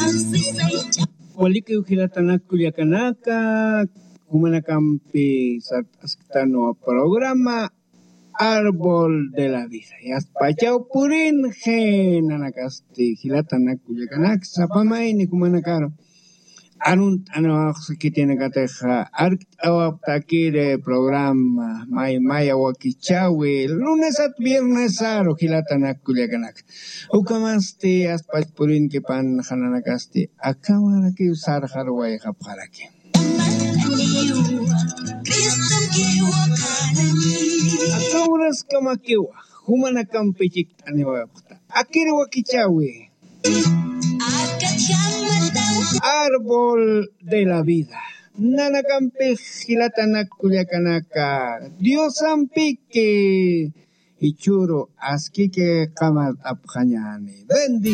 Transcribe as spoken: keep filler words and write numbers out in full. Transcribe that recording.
Waliki ujilatanaku yakanaka, humanakampi satastano programa Árbol de la Vida. Yaspachau purin genanakasti jilatanaku yakanak sapamaini humanakaro. Arun anoax que tiene cateja arc awaptakire programa may maya wakichawi lunes at viernes aro hilatanaku yakanak. Ukamasti aspach purin que pan hananakasti akamara que usar harway hapharaki. Akauras kamakiwa humanakampichik aniwapta. Akire wakichawi. Árbol de la vida. Nanakampe hilatanaku yakanaka. Dios ampique. Ichuro askike kamal apjañani. Bendiciones.